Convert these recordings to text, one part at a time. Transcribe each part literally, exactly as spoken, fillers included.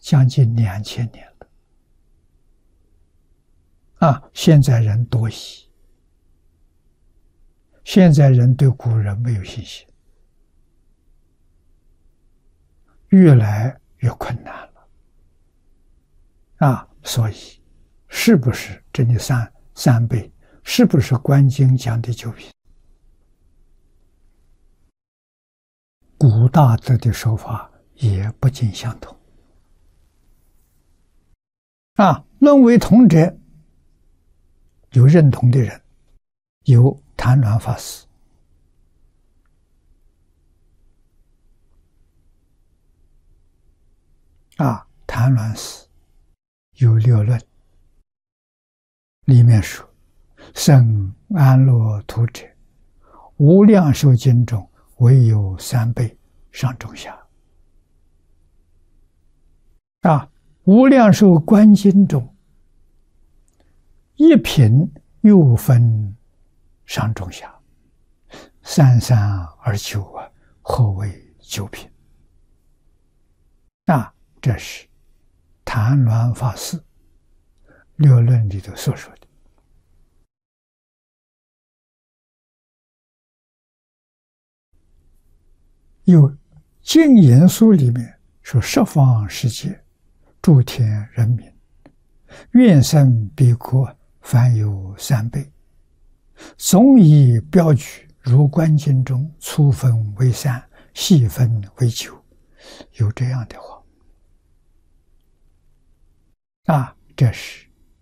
将近两千年了。啊，现在人多疑，现在人对古人没有信心，越来越困难了。啊，所以是不是这里三三辈，是不是观经讲的九品？古大德的说法也不尽相同。啊，论为同者，有认同的人，有谭鸾法师，啊，谭鸾师有六论，里面说：“生安乐图者，无量寿经中唯有三辈上中下。”啊，无量寿观经中，一品又分上中下，三三而九啊，何为九品？啊，这是谭鸾法师六论里头所说的。有净言书里面说：“十方世界，诸天人民，愿生彼国，凡有三辈，总以标举，如观经中粗分为三，细分为九。”有这样的话。啊，这是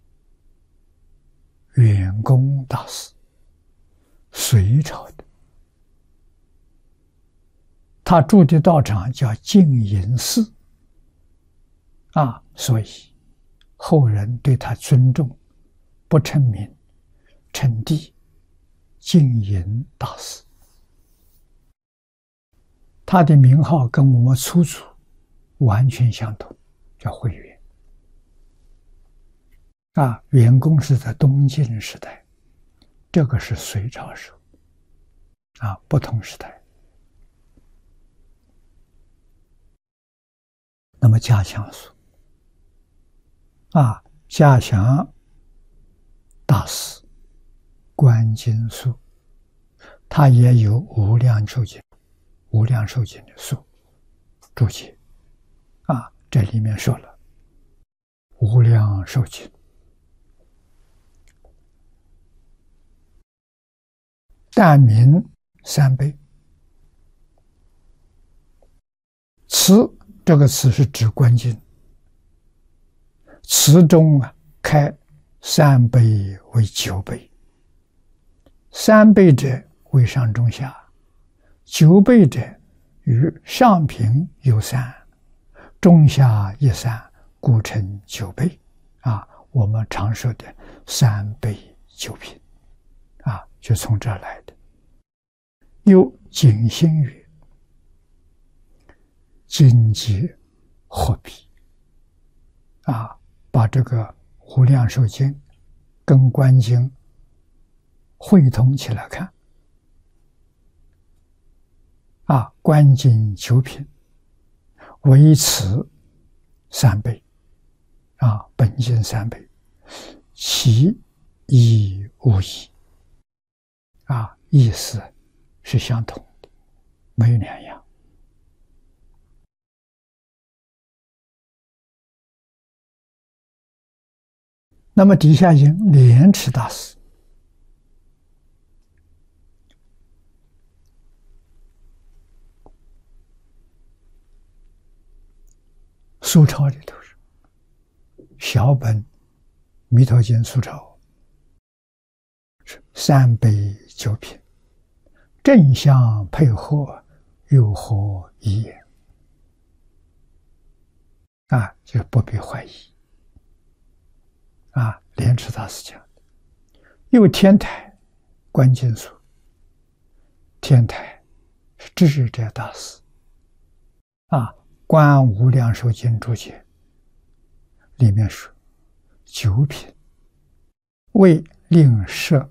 圆公大师，隋朝的，他住的道场叫净隐寺。啊，所以后人对他尊重，不称名，称帝，净隐大师。他的名号跟我们出处完全相同，叫慧远。啊，圆公是在东晋时代，这个是隋朝时候，啊，不同时代。那么加强术，啊，加强大师观经术，他也有无量寿经，无量寿经的书注解。啊，这里面说了无量寿经，但名三辈。词这个词是指观经，词中啊开三辈为九辈，三辈者为上中下，九辈者与上品有三，中下一三，故称九辈。啊，我们常说的三辈九品，啊，就从这儿来的。又景心语，经济合璧，啊，把这个无量寿经跟观经汇通起来看。啊，观经九品，唯此三辈，啊，本经三辈，其义无异，啊，意思是相同的，没有两样。那么底下引莲池大师，苏钞里头是小本弥陀经苏钞，是三辈九品，正相配合，有何异言？啊，就不必怀疑。啊，莲池大师讲的。又天台观经书，天台是智者大师。啊，观无量寿经注解里面说，九品为令设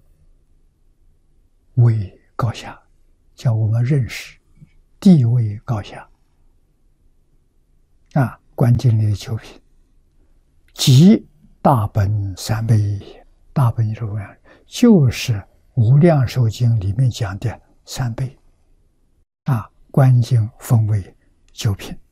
位高下，叫我们认识地位高下。啊， 观经里的九品，即大本三倍。大本是什么样？就是无量寿经里面讲的三倍啊，观经分为九品。